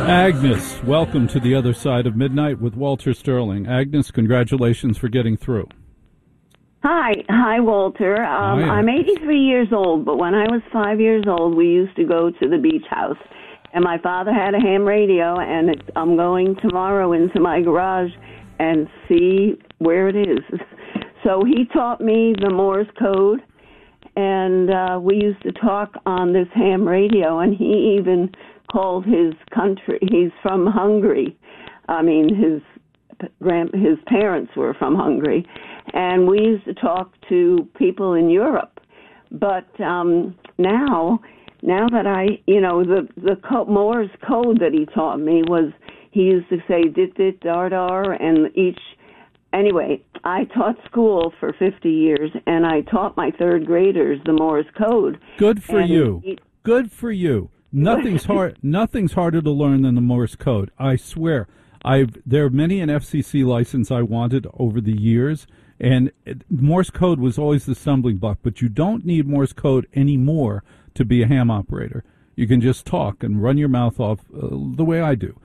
Agnes, welcome to the other side of midnight with Walter Sterling. Agnes, congratulations for getting through. Hi, Walter. Hi. I'm 83 years old, but when I was 5 years old, we used to go to the beach house, and my father had a ham radio, and I'm going tomorrow into my garage and see where it is. So he taught me the Morse code, and we used to talk on this ham radio, and he even called his country. He's from Hungary. I mean, his parents were from Hungary, and we used to talk to people in Europe. But now that the Morse code that he taught me was, he used to say dit dit dar dar, and anyway, I taught school for 50 years, and I taught my third graders the Morse code. Good for you. Good for you. Nothing's harder to learn than the Morse code. I swear. There are many an FCC license I wanted over the years, and Morse code was always the stumbling block. But you don't need Morse code anymore to be a ham operator. You can just talk and run your mouth off the way I do.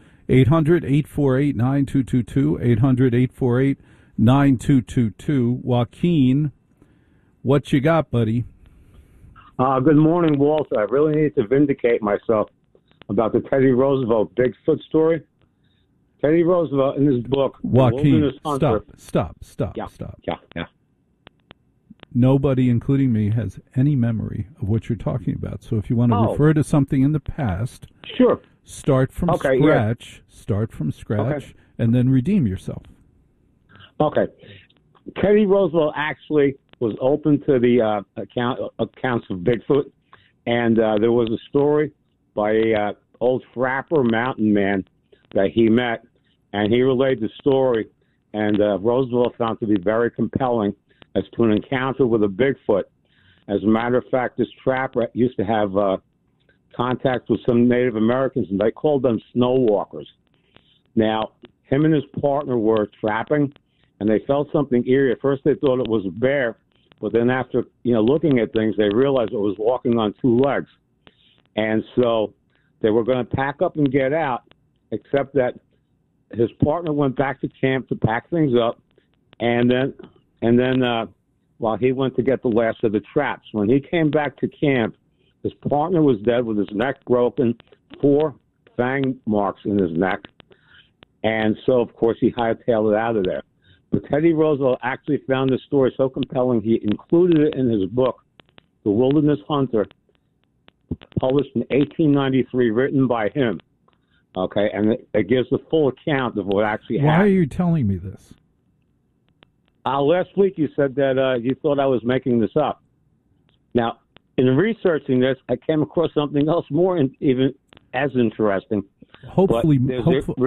800-848-9222, 800-848-9222. Joaquin, what you got, buddy? Good morning, Walter. I really need to vindicate myself about the Teddy Roosevelt Bigfoot story. Teddy Roosevelt, in his book, Joaquin, stop. Yeah. Nobody, including me, has any memory of what you're talking about. So if you want to refer to something in the past, sure. Start from scratch, and then redeem yourself. Okay. Teddy Roosevelt actually was open to the accounts of Bigfoot, and there was a story by a old trapper mountain man that he met, and he relayed the story, and Roosevelt found to be very compelling as to an encounter with a Bigfoot. As a matter of fact, this trapper used to have contact with some Native Americans, and they called them snow walkers. Now, him and his partner were trapping, and they felt something eerie. At first, they thought it was a bear, but then after looking at things, they realized it was walking on two legs. And so they were going to pack up and get out, except that his partner went back to camp to pack things up, and then while he went to get the last of the traps, when he came back to camp, his partner was dead with his neck broken, 4 fang marks in his neck, and so of course he hightailed it out of there. But Teddy Roosevelt actually found this story so compelling he included it in his book, The Wilderness Hunter, published in 1893, written by him. Okay, and it gives the full account of what actually happened. Why are you telling me this? Last week you said that you thought I was making this up. Now, in researching this, I came across something else even as interesting. Hopefully more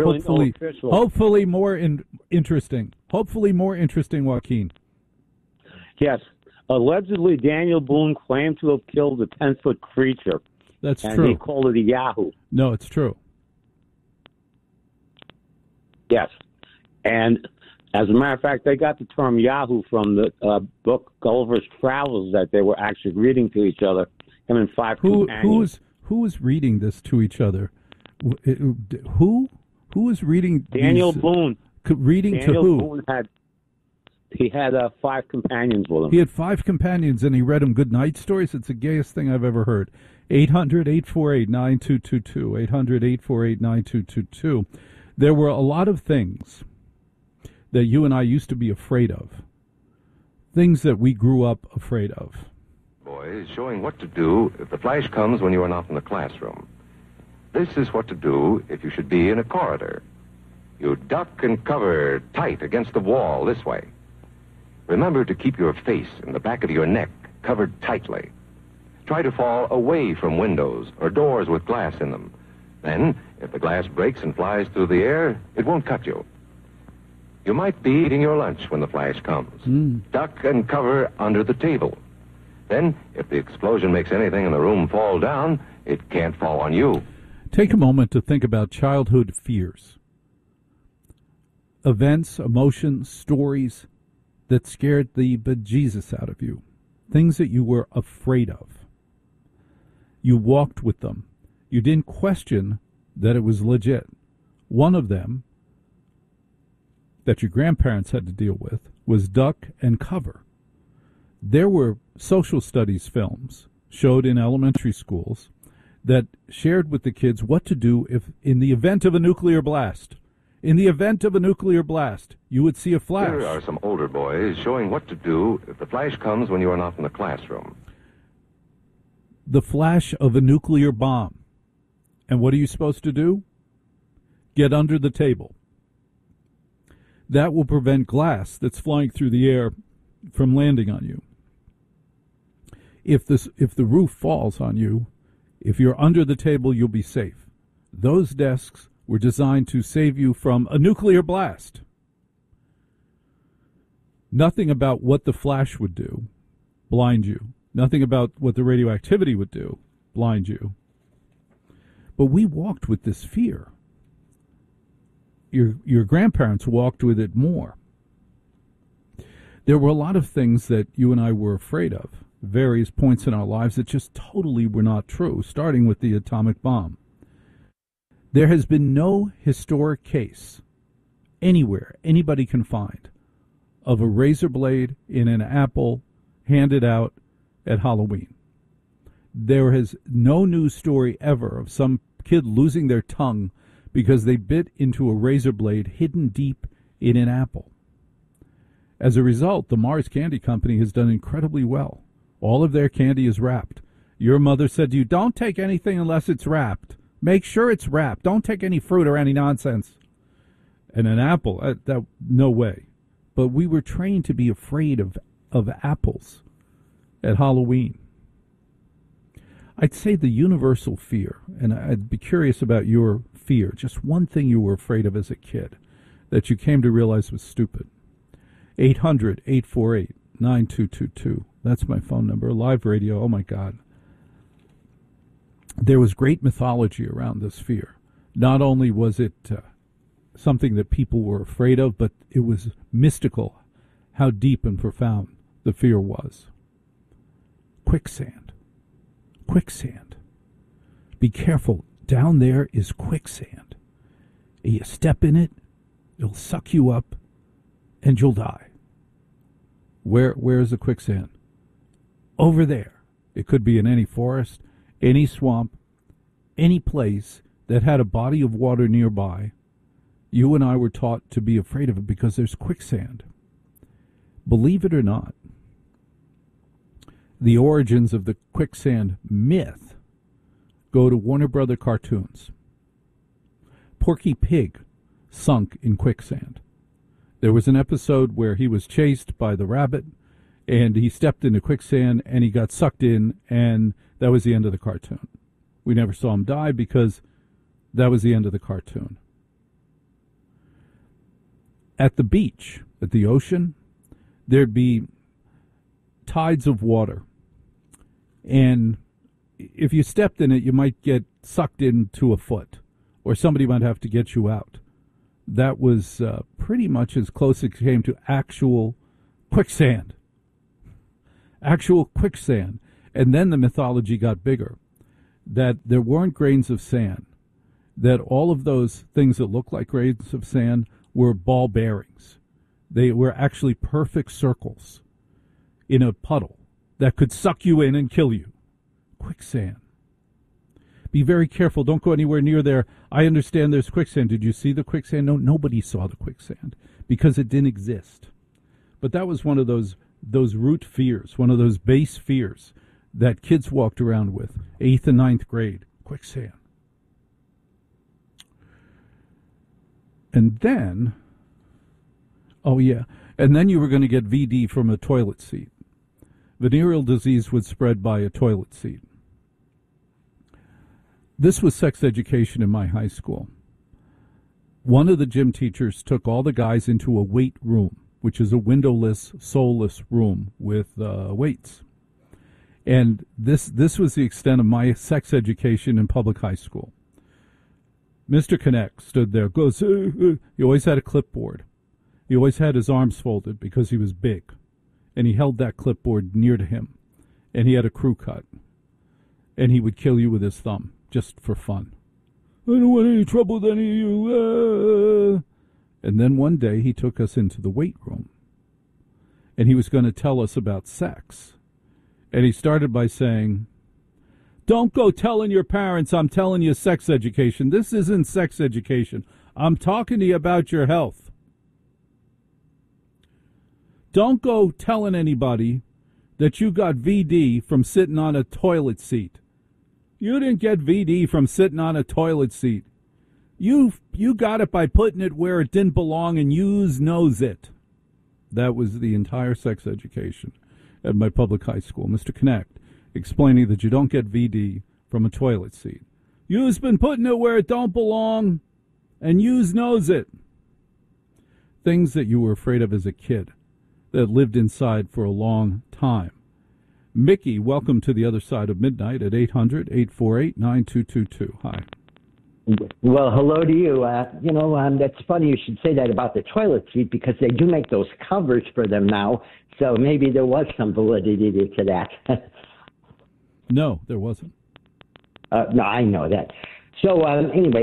interesting. Hopefully more interesting, Joaquin. Yes. Allegedly, Daniel Boone claimed to have killed a 10-foot creature. That's true. And he called it a Yahoo. No, it's true. Yes. And as a matter of fact, they got the term Yahoo from the book Gulliver's Travels that they were actually reading to each other, him and 5 companions. Who is reading this to each other? Who is reading? Daniel Boone. Reading Daniel to who? Boone had 5 companions with him. He had 5 companions, and he read them good night stories. It's the gayest thing I've ever heard. 800-848-9222. 800-848-9222. There were a lot of things that you and I used to be afraid of. Things that we grew up afraid of. Boys, showing what to do if the flash comes when you are not in the classroom. This is what to do if you should be in a corridor. You duck and cover tight against the wall this way. Remember to keep your face and the back of your neck covered tightly. Try to fall away from windows or doors with glass in them. Then, if the glass breaks and flies through the air, it won't cut you. You might be eating your lunch when the flash comes. Duck and cover under the table. Then, if the explosion makes anything in the room fall down, it can't fall on you. Take a moment to think about childhood fears. Events, emotions, stories that scared the bejesus out of you. Things that you were afraid of. You walked with them. You didn't question that it was legit. One of them that your grandparents had to deal with was Duck and Cover. There were social studies films showed in elementary schools that shared with the kids what to do if, in the event of a nuclear blast. In the event of a nuclear blast, you would see a flash. Here are some older boys showing what to do if the flash comes when you are not in the classroom. The flash of a nuclear bomb. And what are you supposed to do? Get under the table. That will prevent glass that's flying through the air from landing on you. If the roof falls on you, if you're under the table, you'll be safe. Those desks were designed to save you from a nuclear blast. Nothing about what the flash would do blind you. Nothing about what the radioactivity would do blind you. But we walked with this fear. Your grandparents walked with it more. There were a lot of things that you and I were afraid of, various points in our lives that just totally were not true, starting with the atomic bomb. There has been no historic case anywhere anybody can find of a razor blade in an apple handed out at Halloween. There is no news story ever of some kid losing their tongue because they bit into a razor blade hidden deep in an apple. As a result, the Mars Candy Company has done incredibly well. All of their candy is wrapped. Your mother said to you, don't take anything unless it's wrapped. Make sure it's wrapped. Don't take any fruit or any nonsense. And an apple, no way. But we were trained to be afraid of apples at Halloween. I'd say the universal fear, and I'd be curious about your fear, just one thing you were afraid of as a kid that you came to realize was stupid. 800-848-9222. That's my phone number. Live radio, oh my God. There was great mythology around this fear. Not only was it something that people were afraid of, but it was mystical how deep and profound the fear was. Quicksand. Quicksand. Be careful. Down there is quicksand. You step in it, it'll suck you up, and you'll die. Where is the quicksand? Over there. It could be in any forest, any swamp, any place that had a body of water nearby. You and I were taught to be afraid of it because there's quicksand. Believe it or not, the origins of the quicksand myth go to Warner Brother cartoons. Porky Pig sunk in quicksand. There was an episode where he was chased by the rabbit, and he stepped into quicksand, and he got sucked in, and that was the end of the cartoon. We never saw him die because that was the end of the cartoon. At the beach, at the ocean, there'd be tides of water, and if you stepped in it, you might get sucked into a foot, or somebody might have to get you out. That was pretty much as close as it came to actual quicksand. Actual quicksand. And then the mythology got bigger, that there weren't grains of sand, that all of those things that look like grains of sand were ball bearings. They were actually perfect circles in a puddle that could suck you in and kill you. Quicksand. Be very careful. Don't go anywhere near there. I understand there's quicksand. Did you see the quicksand? No, nobody saw the quicksand because it didn't exist. But that was one of those root fears, one of those base fears that kids walked around with, 8th and 9th grade. Quicksand. And then, and then you were going to get VD from a toilet seat. Venereal disease would spread by a toilet seat. This was sex education in my high school. One of the gym teachers took all the guys into a weight room, which is a windowless, soulless room with weights. And this was the extent of my sex education in public high school. Mr. Connect stood there, goes, he always had a clipboard. He always had his arms folded because he was big. And he held that clipboard near to him. And he had a crew cut. And he would kill you with his thumb, just for fun. I don't want any trouble with any of you. And then one day he took us into the weight room. And he was going to tell us about sex. And he started by saying, don't go telling your parents I'm telling you sex education. This isn't sex education. I'm talking to you about your health. Don't go telling anybody that you got VD from sitting on a toilet seat. You didn't get VD from sitting on a toilet seat. You got it by putting it where it didn't belong and yous knows it. That was the entire sex education at my public high school. Mr. Connect explaining that you don't get VD from a toilet seat. You's been putting it where it don't belong and yous knows it. Things that you were afraid of as a kid that lived inside for a long time. Mickey, welcome to the other side of midnight at 800-848-9222. Hi. Well, hello to you. That's funny you should say that about the toilet seat because they do make those covers for them now. So maybe there was some validity to that. No, there wasn't. No, I know that. So I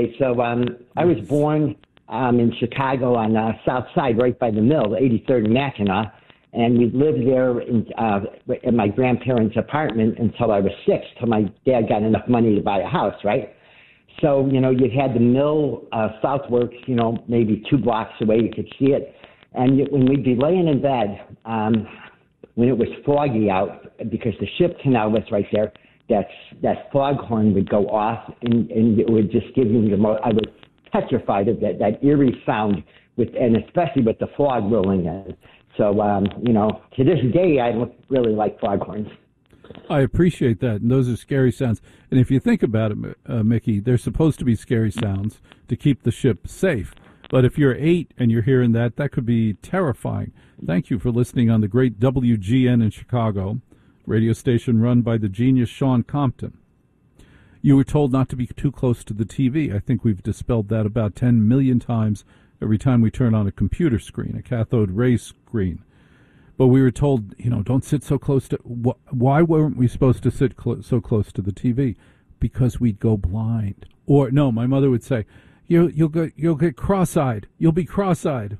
was born in Chicago on the south side, right by the mill, 83rd and Mackinac. And we lived there in my grandparents' apartment until I was 6, till my dad got enough money to buy a house, right? So, you had the mill, Southworks, maybe 2 blocks away, you could see it. And when we'd be laying in bed, when it was foggy out, because the ship canal was right there, that foghorn would go off, and it would just give me I was petrified of that eerie sound, and especially with the fog rolling in. So, to this day, I don't really like foghorns. I appreciate that, and those are scary sounds. And if you think about it, Mickey, they're supposed to be scary sounds to keep the ship safe. But if you're 8 and you're hearing that could be terrifying. Thank you for listening on the great WGN in Chicago, radio station run by the genius Sean Compton. You were told not to be too close to the TV. I think we've dispelled that about 10 million times every time we turn on a computer screen, a cathode ray screen. But we were told, don't sit so close to... Why weren't we supposed to sit so close to the TV? Because we'd go blind. Or, no, my mother would say, you'll get cross-eyed. You'll be cross-eyed.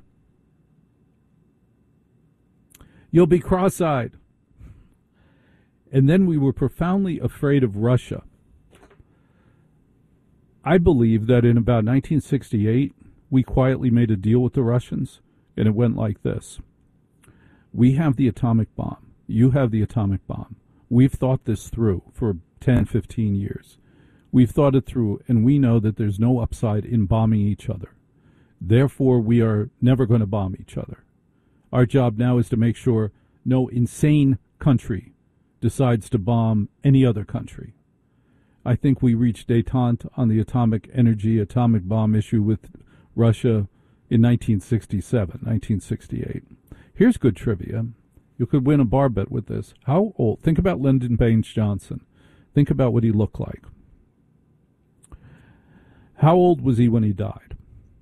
You'll be cross-eyed. And then we were profoundly afraid of Russia. I believe that in about 1968, we quietly made a deal with the Russians, and it went like this. We have the atomic bomb. You have the atomic bomb. We've thought this through for 10, 15 years. We've thought it through, and we know that there's no upside in bombing each other. Therefore, we are never going to bomb each other. Our job now is to make sure no insane country decides to bomb any other country. I think we reached détente on the atomic bomb issue with Russia in 1967, 1968. Here's good trivia. You could win a bar bet with this. How old? Think about Lyndon Baines Johnson. Think about what he looked like. How old was he when he died?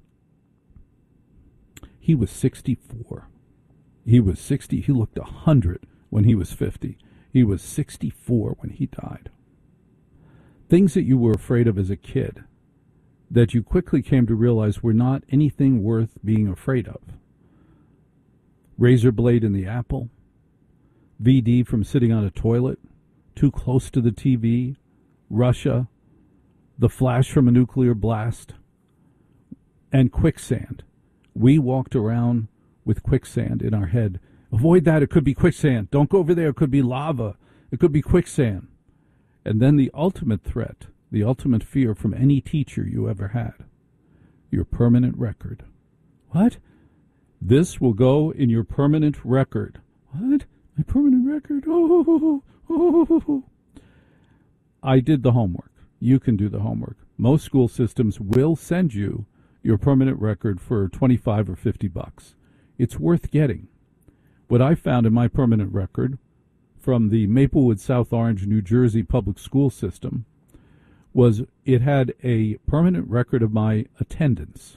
He was 64. He looked 100 when he was 50. He was 64 when he died. Things that you were afraid of as a kid that you quickly came to realize were not anything worth being afraid of. Razor blade in the apple, VD from sitting on a toilet, too close to the TV, Russia, the flash from a nuclear blast, and quicksand. We walked around with quicksand in our head. Avoid that, it could be quicksand. Don't go over there, it could be lava. It could be quicksand. And then the ultimate threat, the ultimate fear from any teacher you ever had, your permanent record. What? This will go in your permanent record. What? My permanent record? Oh. I did the homework. You can do the homework. Most school systems will send you your permanent record for $25 or $50. It's worth getting. What I found in my permanent record from the Maplewood, South Orange, New Jersey public school system was it had a permanent record of my attendance.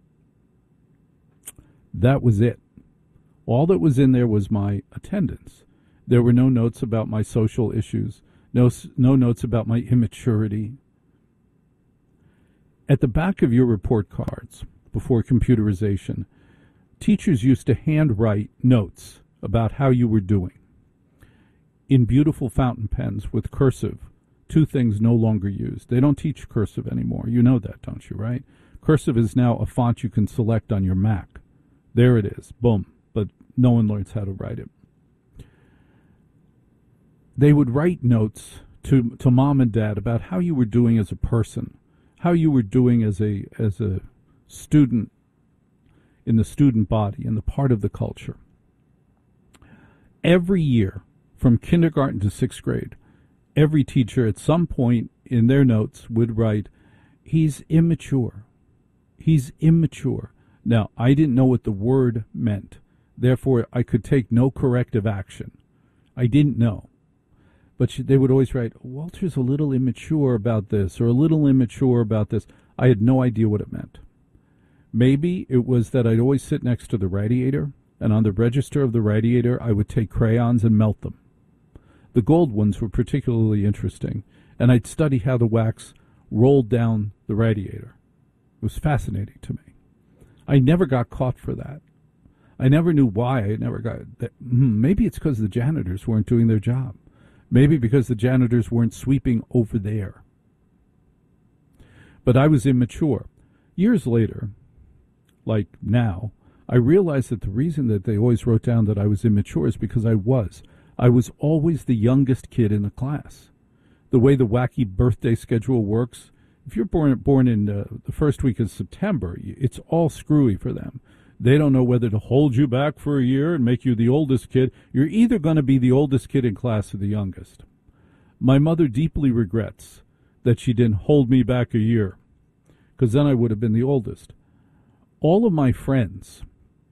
That was it. All that was in there was my attendance. There were no notes about my social issues, no notes about my immaturity. At the back of your report cards, before computerization, teachers used to handwrite notes about how you were doing in beautiful fountain pens with cursive, two things no longer used. They don't teach cursive anymore. You know that, don't you, right? Cursive is now a font you can select on your Mac. There it is. Boom. But no one learns how to write it. They would write notes to mom and dad about how you were doing as a person, how you were doing as a student in the student body and the part of the culture. Every year, from kindergarten to 6th grade, every teacher at some point in their notes would write, he's immature. He's immature. Now, I didn't know what the word meant. Therefore, I could take no corrective action. I didn't know. But they would always write, Walter's a little immature about this, or a little immature about this. I had no idea what it meant. Maybe it was that I'd always sit next to the radiator, and on the register of the radiator, I would take crayons and melt them. The gold ones were particularly interesting, and I'd study how the wax rolled down the radiator. It was fascinating to me. I never got caught for that. I never knew why I never got that. Maybe it's because the janitors weren't doing their job. Maybe because the janitors weren't sweeping over there. But I was immature. Years later, like now, I realized that the reason that they always wrote down that I was immature is because I was. I was always the youngest kid in the class. The way the wacky birthday schedule works, if you're born in the first week of September, it's all screwy for them. They don't know whether to hold you back for a year and make you the oldest kid. You're either going to be the oldest kid in class or the youngest. My mother deeply regrets that she didn't hold me back a year, because then I would have been the oldest. All of my friends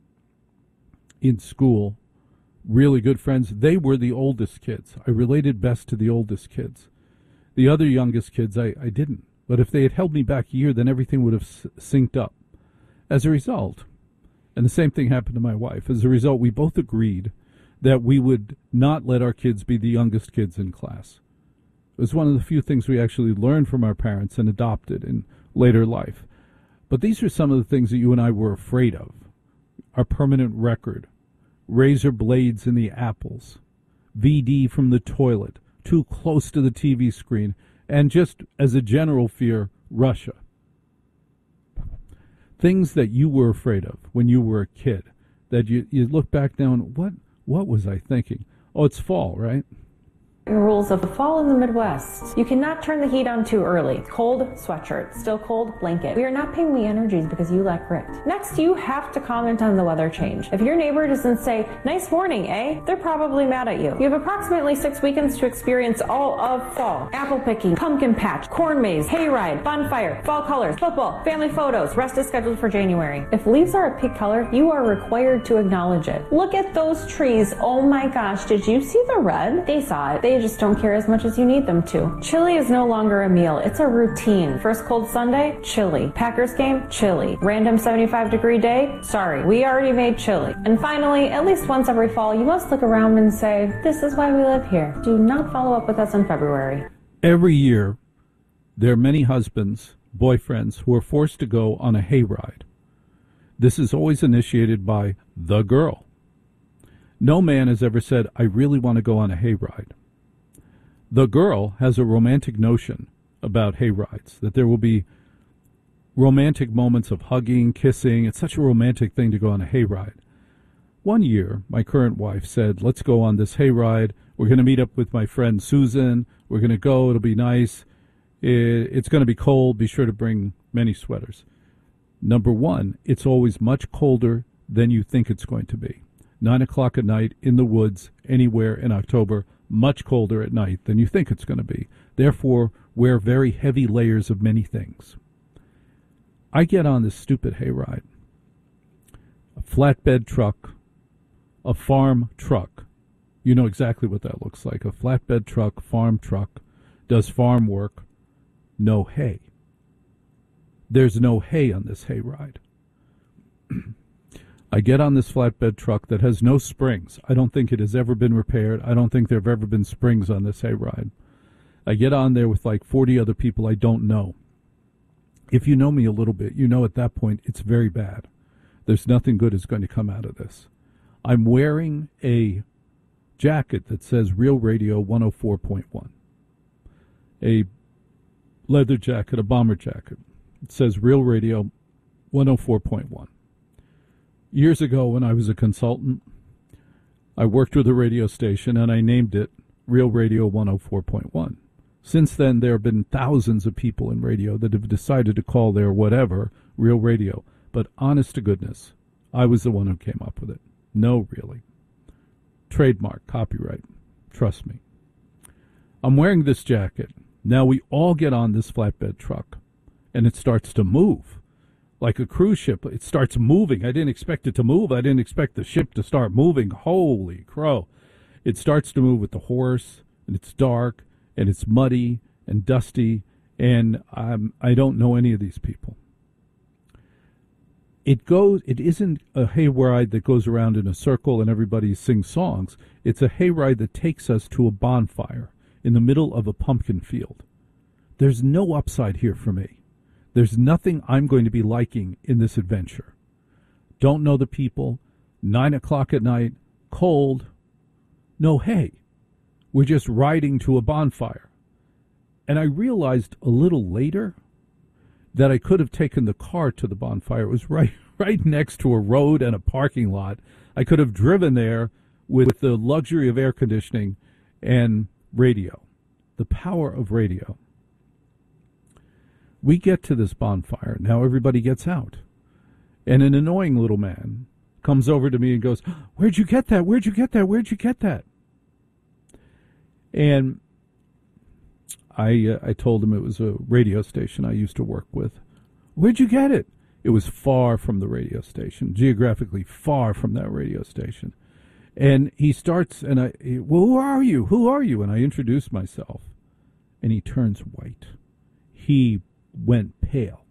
in school, really good friends, they were the oldest kids. I related best to the oldest kids. The other youngest kids, I didn't. But if they had held me back a year, then everything would have synced up. As a result, and the same thing happened to my wife, as a result, we both agreed that we would not let our kids be the youngest kids in class. It was one of the few things we actually learned from our parents and adopted in later life. But these are some of the things that you and I were afraid of. Our permanent record, razor blades in the apples, VD from the toilet, too close to the TV screen, and just as a general fear, Russia. Things that you were afraid of when you were a kid, that you look back now and what was I thinking? Oh, it's fall, right? Rules of the fall in the Midwest. You cannot turn the heat on too early. Cold sweatshirt, still cold blanket. We are not paying the energies because you lack grit. Next, you have to comment on the weather change. If your neighbor doesn't say, nice morning, eh? They're probably mad at you. You have approximately 6 weekends to experience all of fall. Apple picking, pumpkin patch, corn maze, hayride, bonfire, fall colors, football, family photos. Rest is scheduled for January. If leaves are a pink color, you are required to acknowledge it. Look at those trees. Oh my gosh, did you see the red? They saw it. They just don't care as much as you need them to. Chili is no longer a meal, it's a routine. First cold Sunday, chili. Packers game, chili. Random 75-degree day, sorry, we already made chili. And finally, at least once every fall, you must look around and say, this is why we live here. Do not follow up with us in February. Every year, there are many husbands, boyfriends, who are forced to go on a hayride. This is always initiated by the girl. No man has ever said, I really want to go on a hayride. The girl has a romantic notion about hayrides, that there will be romantic moments of hugging, kissing. It's such a romantic thing to go on a hayride. One year, my current wife said, let's go on this hayride. We're going to meet up with my friend Susan. We're going to go. It'll be nice. It's going to be cold. Be sure to bring many sweaters. Number one, it's always much colder than you think it's going to be. 9 o'clock at night in the woods, anywhere in October, much colder at night than you think it's going to be. Therefore, wear very heavy layers of many things. I get on this stupid hayride. A flatbed truck, a farm truck. You know exactly what that looks like. A flatbed truck, farm truck, does farm work. No hay. There's no hay on this hayride. I get on this flatbed truck that has no springs. I don't think it has ever been repaired. I don't think there have ever been springs on this hayride. I get on there with like 40 other people I don't know. If you know me a little bit, you know at that point it's very bad. There's nothing good is going to come out of this. I'm wearing a jacket that says Real Radio 104.1. A leather jacket, a bomber jacket. It says Real Radio 104.1. Years ago when I was a consultant, I worked with a radio station and I named it Real Radio 104.1. Since then, there have been thousands of people in radio that have decided to call their whatever Real Radio. But honest to goodness, I was the one who came up with it. No, really. Trademark, copyright. Trust me. I'm wearing this jacket. Now we all get on this flatbed truck, and it starts to move. Like a cruise ship, it starts moving. I didn't expect it to move. I didn't expect the ship to start moving. Holy crow. It starts to move with the horse, and it's dark, and it's muddy and dusty, and I don't know any of these people. It isn't a hayride that goes around in a circle and everybody sings songs. It's a hayride that takes us to a bonfire in the middle of a pumpkin field. There's no upside here for me. There's nothing I'm going to be liking in this adventure. Don't know the people, 9 o'clock at night, cold, no hay. We're just riding to a bonfire. And I realized a little later that I could have taken the car to the bonfire. It was right next to a road and a parking lot. I could have driven there with the luxury of air conditioning and radio. The power of radio. We get to this bonfire. Now everybody gets out. And an annoying little man comes over to me and goes, "Where'd you get that? Where'd you get that? Where'd you get that?" And I told him it was a radio station I used to work with. "Where'd you get it?" It was far from the radio station, geographically far from that radio station. And he starts, and "Well, who are you? Who are you?" And I introduced myself. And he turns white. He went pale.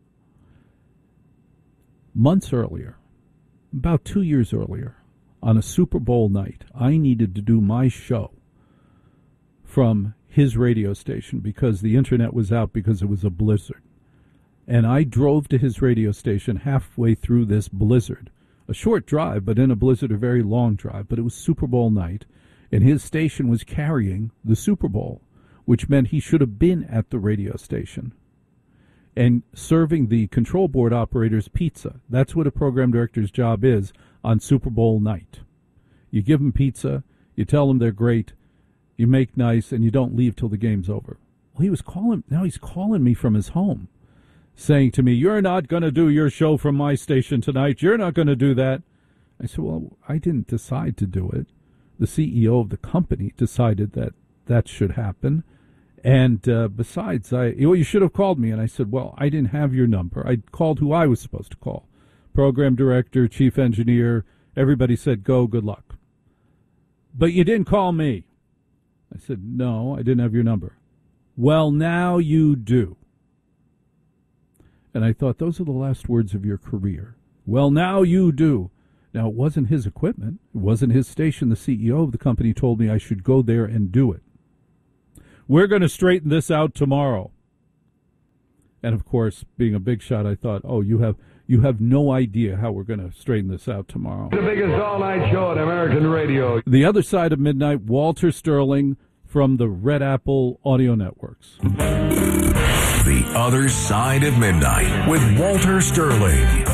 Months earlier, about 2 years earlier, on a Super Bowl night, I needed to do my show from his radio station because the internet was out because it was a blizzard. And I drove to his radio station halfway through this blizzard. A short drive, but in a blizzard, a very long drive. But it was Super Bowl night, and his station was carrying the Super Bowl, which meant he should have been at the radio station and serving the control board operators pizza. That's what a program director's job is on Super Bowl night. You give them pizza, you tell them they're great, you make nice, and you don't leave till the game's over. Well, he's calling me from his home, saying to me, "You're not going to do your show from my station tonight. You're not going to do that." I said, "Well, I didn't decide to do it. The CEO of the company decided that should happen. And besides, you should have called me." And I said, "Well, I didn't have your number. I called who I was supposed to call. Program director, chief engineer. Everybody said, go, good luck. But you didn't call me." I said, "No, I didn't have your number." "Well, now you do." And I thought, those are the last words of your career. "Well, now you do." Now, it wasn't his equipment. It wasn't his station. The CEO of the company told me I should go there and do it. "We're going to straighten this out tomorrow." And, of course, being a big shot, I thought, oh, you have no idea how we're going to straighten this out tomorrow. The biggest all-night show on American radio. The Other Side of Midnight, Walter Sterling from the Red Apple Audio Networks. The Other Side of Midnight with Walter Sterling.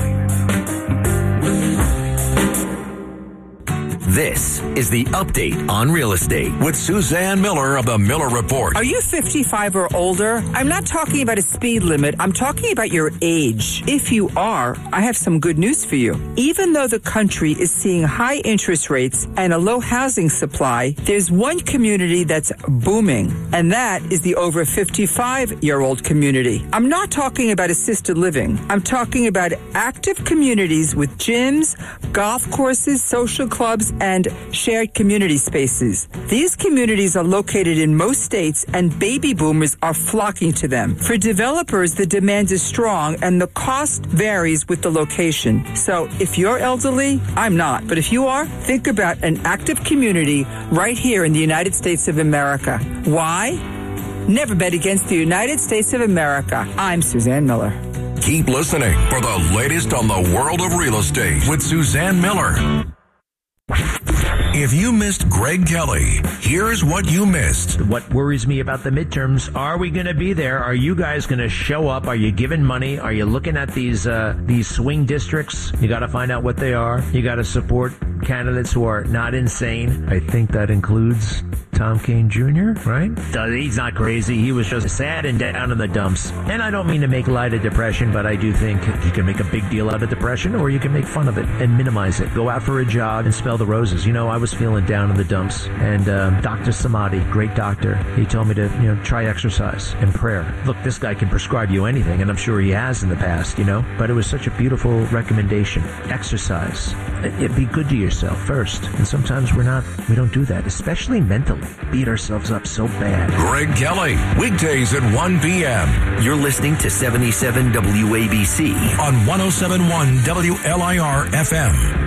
This is the Update on Real Estate with Suzanne Miller of the Miller Report. Are you 55 or older? I'm not talking about a speed limit. I'm talking about your age. If you are, I have some good news for you. Even though the country is seeing high interest rates and a low housing supply, there's one community that's booming, and that is the over 55-year-old community. I'm not talking about assisted living. I'm talking about active communities with gyms, golf courses, social clubs, and shared community spaces. These communities are located in most states, and baby boomers are flocking to them. For developers, the demand is strong, and the cost varies with the location. So if you're elderly, I'm not. But if you are, think about an active community right here in the United States of America. Why? Never bet against the United States of America. I'm Suzanne Miller. Keep listening for the latest on the world of real estate with Suzanne Miller. If you missed Greg Kelly, here's what you missed. What worries me about the midterms, are we going to be there? Are you guys going to show up? Are you giving money? Are you looking at these swing districts? You got to find out what they are. You got to support candidates who are not insane. I think that includes Tom Kean Jr., right? He's not crazy. He was just sad and down in the dumps. And I don't mean to make light of depression, but I do think you can make a big deal out of depression, or you can make fun of it and minimize it. Go out for a jog and smell the roses. You know, I was feeling down in the dumps, and Dr. Samadi, great doctor, he told me to, try exercise and prayer. Look, this guy can prescribe you anything, and I'm sure he has in the past, but it was such a beautiful recommendation. Exercise. Be good to yourself first. And sometimes we don't do that, especially mentally. Beat ourselves up so bad. Greg Kelly, weekdays at 1 p.m. You're listening to 77 WABC on 107.1 WLIR FM.